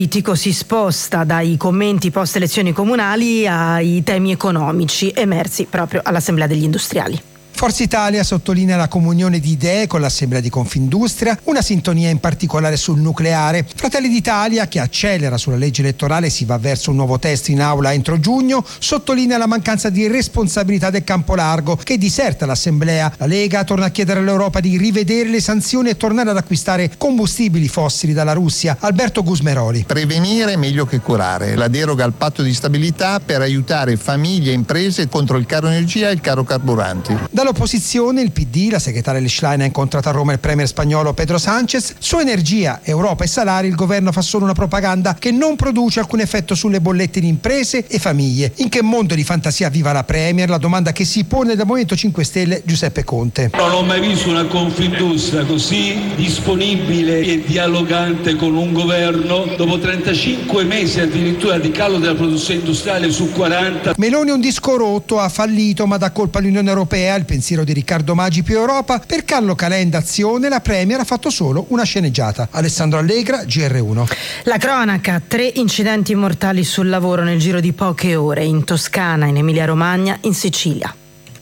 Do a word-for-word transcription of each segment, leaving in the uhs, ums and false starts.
politico si sposta dai commenti post elezioni comunali ai temi economici emersi proprio all'Assemblea degli Industriali. Forza Italia sottolinea la comunione di idee con l'Assemblea di Confindustria, una sintonia in particolare sul nucleare. Fratelli d'Italia, che accelera sulla legge elettorale e si va verso un nuovo testo in aula entro giugno, sottolinea la mancanza di responsabilità del campo largo, che diserta l'Assemblea. La Lega torna a chiedere all'Europa di rivedere le sanzioni e tornare ad acquistare combustibili fossili dalla Russia. Alberto Gusmeroli. Prevenire è meglio che curare. La deroga al patto di stabilità per aiutare famiglie e imprese contro il caro energia e il caro carburanti. Dall'opposizione il P D, la segretaria Schlein ha incontrato a Roma il premier spagnolo Pedro Sánchez. Su energia, Europa e salari il governo fa solo una propaganda che non produce alcun effetto sulle bollette di imprese e famiglie. In che mondo di fantasia viva la premier? La domanda che si pone dal Movimento cinque Stelle Giuseppe Conte. Non ho mai visto una Confindustria così disponibile e dialogante con un governo dopo trentacinque mesi addirittura di calo della produzione industriale su quaranta. Meloni un disco rotto, ha fallito ma dà colpa all'Unione Europea. Il pensiero di Riccardo Maggi più Europa. Per Carlo Calenda Azione la premier ha fatto solo una sceneggiata. Alessandro Allegra, G R uno. La cronaca, tre incidenti mortali sul lavoro nel giro di poche ore in Toscana, in Emilia Romagna, in Sicilia.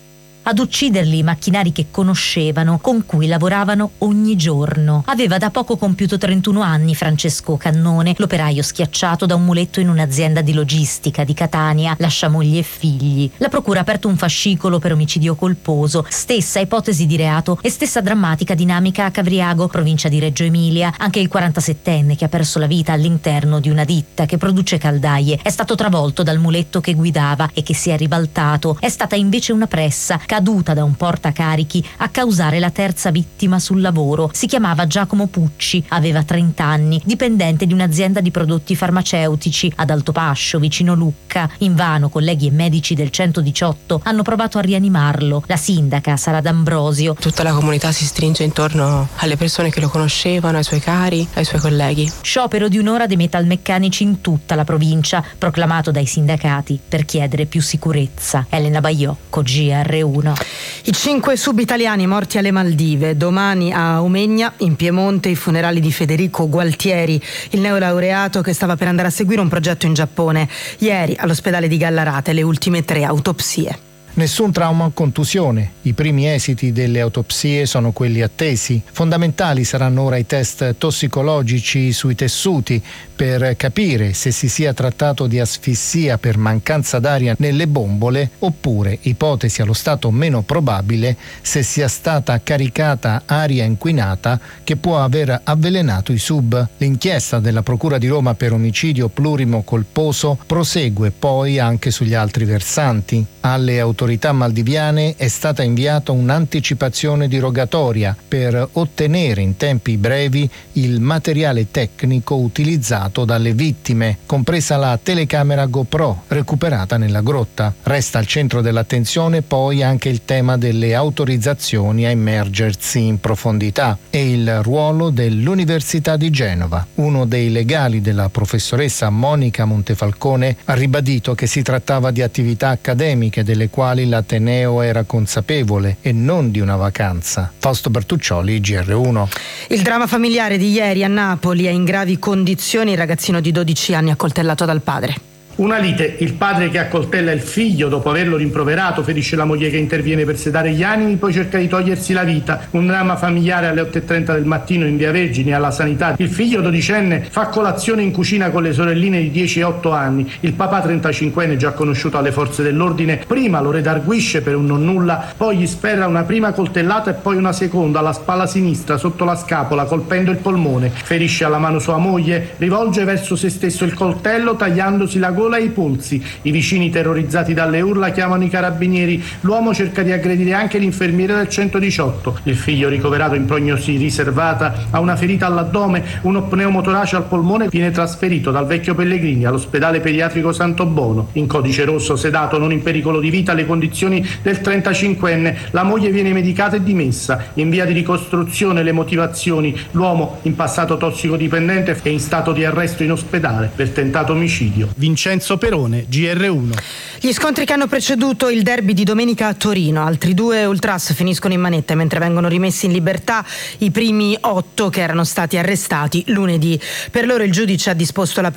Ad ucciderli i macchinari che conoscevano, con cui lavoravano ogni giorno. Aveva da poco compiuto trentuno anni Francesco Cannone, l'operaio schiacciato da un muletto in un'azienda di logistica di Catania, lascia moglie e figli. La procura ha aperto un fascicolo per omicidio colposo, stessa ipotesi di reato e stessa drammatica dinamica a Cavriago, provincia di Reggio Emilia. Anche il quarantasettenne che ha perso la vita all'interno di una ditta che produce caldaie è stato travolto dal muletto che guidava e che si è ribaltato. È stata invece una pressa caduta da un portacarichi a causare la terza vittima sul lavoro. Si chiamava Giacomo Pucci, aveva trenta anni, dipendente di un'azienda di prodotti farmaceutici ad Altopascio, vicino Lucca. Invano colleghi e medici del centodiciotto hanno provato a rianimarlo. La sindaca Sara D'Ambrosio. Tutta la comunità si stringe intorno alle persone che lo conoscevano, ai suoi cari, ai suoi colleghi. Sciopero di un'ora dei metalmeccanici in tutta la provincia, proclamato dai sindacati per chiedere più sicurezza. Elena Baiocco, G R uno. I cinque subitaliani morti alle Maldive. Domani a Omegna, in Piemonte, i funerali di Federico Gualtieri, il neolaureato che stava per andare a seguire un progetto in Giappone. Ieri all'ospedale di Gallarate le ultime tre autopsie. Nessun trauma o contusione. I primi esiti delle autopsie sono quelli attesi. Fondamentali saranno ora i test tossicologici sui tessuti per capire se si sia trattato di asfissia per mancanza d'aria nelle bombole oppure, ipotesi allo stato meno probabile, se sia stata caricata aria inquinata che può aver avvelenato i sub. L'inchiesta della Procura di Roma per omicidio plurimo colposo prosegue poi anche sugli altri versanti. Alle autorità maldiviane è stata inviata un'anticipazione di rogatoria per ottenere in tempi brevi il materiale tecnico utilizzato dalle vittime, compresa la telecamera GoPro recuperata nella grotta. Resta al centro dell'attenzione poi anche il tema delle autorizzazioni a immergersi in profondità e il ruolo dell'Università di Genova. Uno dei legali della professoressa Monica Montefalcone ha ribadito che si trattava di attività accademiche delle quali l'Ateneo era consapevole e non di una vacanza. Fausto Bertuccioli, G R uno. Il dramma familiare di ieri a Napoli è in gravi condizioni. Il ragazzino di dodici anni accoltellato dal padre. Una lite, il padre che accoltella il figlio dopo averlo rimproverato, ferisce la moglie che interviene per sedare gli animi, poi cerca di togliersi la vita. Un dramma familiare alle otto e trenta del mattino in via Vergine alla Sanità. Il figlio dodicenne fa colazione in cucina con le sorelline di dieci e otto anni. Il papà trentacinquenne, già conosciuto alle forze dell'ordine, prima lo redarguisce per un nonnulla, poi gli sferra una prima coltellata e poi una seconda alla spalla sinistra sotto la scapola, colpendo il polmone. Ferisce alla mano sua moglie, rivolge verso se stesso il coltello tagliandosi la gola e i polsi. I vicini, terrorizzati dalle urla, chiamano i carabinieri. L'uomo cerca di aggredire anche l'infermiere del centodiciotto. Il figlio, ricoverato in prognosi riservata, ha una ferita all'addome, uno pneumotorace al polmone, viene trasferito dal Vecchio Pellegrini all'ospedale pediatrico Santobono. In codice rosso, sedato, non in pericolo di vita, le condizioni del trentacinquenne. La moglie viene medicata e dimessa. In via di ricostruzione le motivazioni: l'uomo in passato tossicodipendente e in stato di arresto in ospedale per tentato omicidio. Vincenzo Perone, G R uno. Gli scontri che hanno preceduto il derby di domenica a Torino. Altri due ultras finiscono in manette mentre vengono rimessi in libertà i primi otto che erano stati arrestati lunedì. Per loro il giudice ha disposto la